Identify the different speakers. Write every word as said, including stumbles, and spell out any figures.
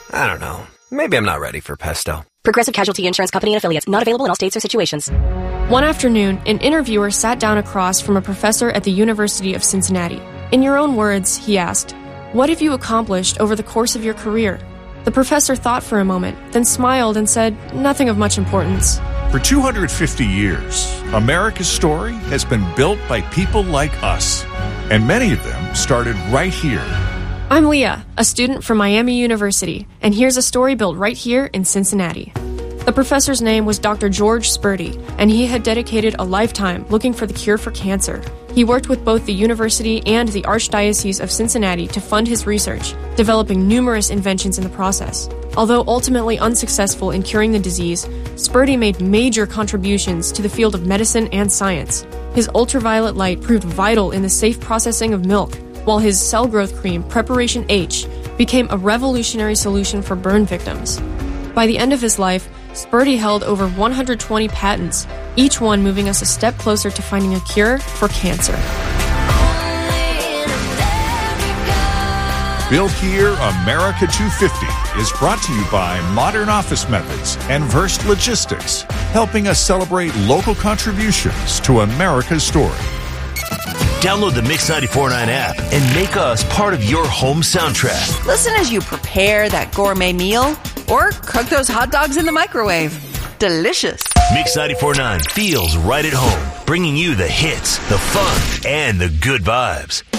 Speaker 1: I don't know. Maybe I'm not ready for pesto.
Speaker 2: Progressive Casualty Insurance Company and Affiliates. Not available in all states or situations.
Speaker 3: One afternoon, an interviewer sat down across from a professor at the University of Cincinnati. In your own words, he asked, "What have you accomplished over the course of your career?" The professor thought for a moment, then smiled and said, "Nothing of much importance."
Speaker 4: For two hundred fifty years, America's story has been built by people like us, and many of them started right here.
Speaker 3: I'm Leah, a student from Miami University, and here's a story built right here in Cincinnati. The professor's name was Doctor George Spurdy, and he had dedicated a lifetime looking for the cure for cancer. He worked with both the university and the Archdiocese of Cincinnati to fund his research, developing numerous inventions in the process. Although ultimately unsuccessful in curing the disease, Spurdy made major contributions to the field of medicine and science. His ultraviolet light proved vital in the safe processing of milk, while his cell growth cream, Preparation H, became a revolutionary solution for burn victims. By the end of his life, Spurdy held over one hundred twenty patents, each one moving us a step closer to finding a cure for cancer.
Speaker 4: Built Here America two fifty is brought to you by Modern Office Methods and Verst Logistics, helping us celebrate local contributions to America's story.
Speaker 5: Download the Mix ninety-four point nine app and make us part of your home soundtrack.
Speaker 6: Listen as you prepare that gourmet meal or cook those hot dogs in the microwave. Delicious.
Speaker 5: Mix ninety-four point nine feels right at home, bringing you the hits, the fun, and the good vibes.